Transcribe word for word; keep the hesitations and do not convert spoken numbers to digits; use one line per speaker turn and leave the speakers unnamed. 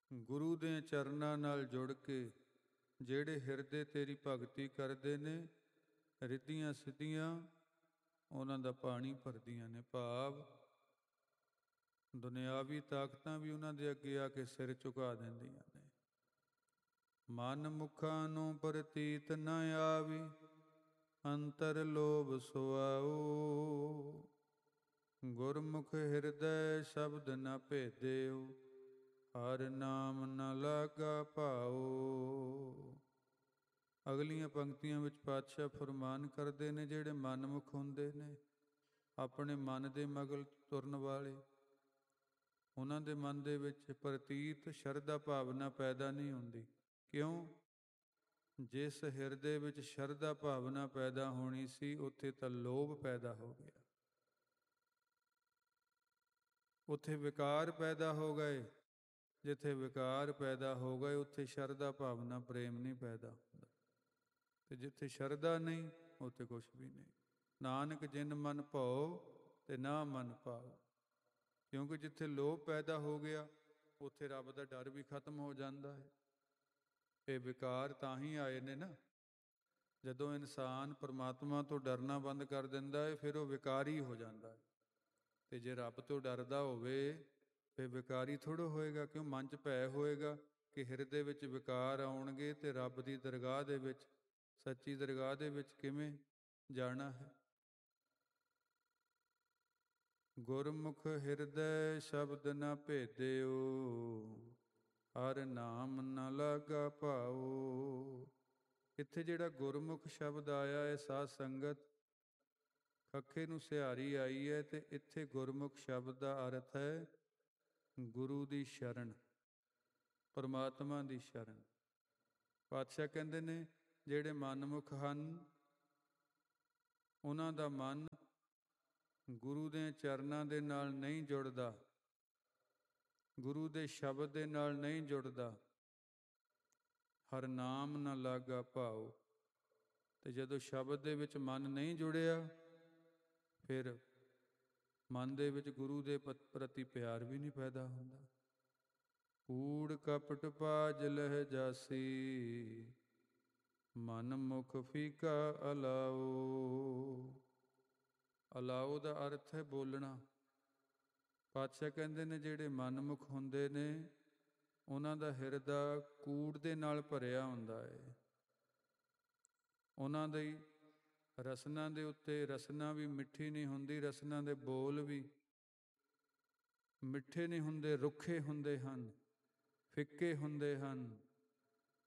ਗੁਰੂ ਦੇ ਚਰਨਾਂ ਨਾਲ ਜੁੜ ਕੇ ਜਿਹੜੇ ਹਿਰਦੇ ਤੇਰੀ ਭਗਤੀ ਕਰਦੇ ਨੇ, ਰਿੱਧੀਆਂ ਸਿੱਧੀਆਂ ਉਹਨਾਂ ਦਾ ਪਾਣੀ ਭਰਦੀਆਂ ਨੇ। ਭਾਵ ਦੁਨਿਆਵੀ ਤਾਕਤਾਂ ਵੀ ਉਹਨਾਂ ਦੇ ਅੱਗੇ ਆ ਕੇ ਸਿਰ ਝੁਕਾ ਦਿੰਦੀਆਂ ਨੇ। ਮਨ ਮੁਖਾਂ ਨੂੰ ਪ੍ਰਤੀਤ ਨ ਆਵੀ, ਅੰਤਰ ਲੋਭ ਸੁਆਓ। ਗੁਰਮੁਖ ਹਿਰਦੈ ਸ਼ਬਦ ਨ ਭੇਦਿਓ, ਹਰਿ ਨਾਮ ਨ ਲਾਗਾ ਭਾਓ। ਅਗਲੀਆਂ ਪੰਕਤੀਆਂ ਵਿੱਚ ਪਾਤਸ਼ਾਹ ਫਰਮਾਨ ਕਰਦੇ ਨੇ, ਜਿਹੜੇ ਮਨਮੁਖ ਹੁੰਦੇ ਨੇ, ਆਪਣੇ ਮਨ ਦੇ ਮਗਲ ਤੁਰਨ ਵਾਲੇ, ਉਹਨਾਂ ਦੇ ਮਨ ਦੇ ਵਿੱਚ ਪ੍ਰਤੀਤ ਸ਼ਰਧਾ ਭਾਵਨਾ ਪੈਦਾ ਨਹੀਂ ਹੁੰਦੀ। ਕਿਉਂ? ਜਿਸ ਹਿਰਦੇ ਵਿੱਚ ਸ਼ਰਧਾ ਭਾਵਨਾ ਪੈਦਾ ਹੋਣੀ ਸੀ, ਉੱਥੇ ਤਾਂ ਲੋਭ ਪੈਦਾ ਹੋ ਗਿਆ, ਉੱਥੇ ਵਿਕਾਰ ਪੈਦਾ ਹੋ ਗਏ। ਜਿੱਥੇ ਵਿਕਾਰ ਪੈਦਾ ਹੋ ਗਏ, ਉੱਥੇ ਸ਼ਰਧਾ ਭਾਵਨਾ ਪ੍ਰੇਮ ਨਹੀਂ ਪੈਦਾ ਹੁੰਦਾ। ਤੇ ਜਿੱਥੇ ਸ਼ਰਧਾ ਨਹੀਂ, ਉੱਥੇ ਕੁਛ ਵੀ ਨਹੀਂ। ਨਾਨਕ ਜਿਨ ਮਨ ਭਉ ਤੇ ਨਾ ਮਨ ਭਾਉ। ਕਿਉਂਕਿ ਜਿੱਥੇ ਲੋਭ ਪੈਦਾ ਹੋ ਗਿਆ, ਉੱਥੇ ਰੱਬ ਦਾ ਡਰ ਵੀ ਖਤਮ ਹੋ ਜਾਂਦਾ ਹੈ। ਇਹ ਵਿਕਾਰ ਤਾਂ ਹੀ ਆਏ ਨੇ ਨਾ। ਜਦੋਂ ਇਨਸਾਨ ਪਰਮਾਤਮਾ ਤੋਂ ਡਰਨਾ ਬੰਦ ਕਰ ਦਿੰਦਾ ਹੈ, ਫਿਰ ਉਹ ਵਿਕਾਰੀ ਹੋ ਜਾਂਦਾ ਹੈ। ਤੇ ਜੇ ਰੱਬ ਤੋਂ ਡਰਦਾ ਹੋਵੇ, ਫਿਰ ਵਿਕਾਰੀ ਥੋੜ੍ਹਾ ਹੋਏਗਾ। ਕਿਉਂ? ਮਨ 'ਚ ਭੈ ਹੋਏਗਾ ਕਿ ਹਿਰਦੇ ਵਿੱਚ ਵਿਕਾਰ ਆਉਣਗੇ ਤੇ ਰੱਬ ਦੀ ਦਰਗਾਹ ਦੇ ਵਿੱਚ, ਸੱਚੀ ਦਰਗਾਹ ਦੇ ਵਿੱਚ ਕਿਵੇਂ ਜਾਣਾ ਹੈ। ਗੁਰਮੁਖ ਹਿਰਦੈ ਸ਼ਬਦ ਨ ਭੇਦਿਓ, ਹਰਿ ਨਾਮ ਨ ਲਾਗਾ ਭਾਓ। ਇੱਥੇ ਜਿਹੜਾ ਗੁਰਮੁਖ ਸ਼ਬਦ ਆਇਆ ਹੈ, ਸਾਧ ਸੰਗਤ, ਖੱਖੇ ਨੂੰ ਸਿਹਾਰੀ ਆਈ ਹੈ, ਤੇ ਇੱਥੇ ਗੁਰਮੁਖ ਸ਼ਬਦ ਦਾ ਅਰਥ ਹੈ ਗੁਰੂ ਦੀ ਸ਼ਰਨ, ਪਰਮਾਤਮਾ ਦੀ ਸ਼ਰਨ। ਪਾਤਸ਼ਾਹ ਕਹਿੰਦੇ ਨੇ, ਜਿਹੜੇ ਮਨਮੁਖ ਹਨ, ਉਹਨਾਂ ਦਾ ਮਨ ਗੁਰੂ ਦੇ ਚਰਨਾਂ ਦੇ ਨਾਲ ਨਹੀਂ ਜੁੜਦਾ, ਗੁਰੂ ਦੇ ਸ਼ਬਦ ਦੇ ਨਾਲ ਨਹੀਂ ਜੁੜਦਾ। ਹਰਿ ਨਾਮ ਨ ਲਾਗਾ ਭਾਉ। ਤੇ ਜਦੋਂ ਸ਼ਬਦ ਦੇ ਵਿੱਚ ਮਨ ਨਹੀਂ ਜੁੜਿਆ, ਫਿਰ ਮਨ ਦੇ ਵਿੱਚ ਗੁਰੂ ਦੇ ਪ੍ਰਤੀ ਪਿਆਰ ਵੀ ਨਹੀਂ ਪੈਦਾ ਹੁੰਦਾ। ਕੂੜ ਕਪਟ ਪਾਜ ਲਹਿ ਜਾਸੀ, ਮਨ ਮੁਖ ਫੀਕਾ ਅਲਾਓ। ਅਲਾਓ ਦਾ ਅਰਥ ਹੈ ਬੋਲਣਾ। ਪਾਤਸ਼ਾਹ ਕਹਿੰਦੇ ਨੇ, ਜਿਹੜੇ ਮਨਮੁਖ ਹੁੰਦੇ ਨੇ, ਉਹਨਾਂ ਦਾ ਹਿਰਦਾ ਕੂੜ ਦੇ ਨਾਲ ਭਰਿਆ ਹੁੰਦਾ ਹੈ। ਉਹਨਾਂ ਦੀ ਰਸਨਾ ਦੇ ਉੱਤੇ ਰਸਨਾ ਵੀ ਮਿੱਠੀ ਨਹੀਂ ਹੁੰਦੀ, ਰਸਨਾ ਦੇ ਬੋਲ ਵੀ ਮਿੱਠੇ ਨਹੀਂ ਹੁੰਦੇ, ਰੁੱਖੇ ਹੁੰਦੇ ਹਨ, ਫਿੱਕੇ ਹੁੰਦੇ ਹਨ।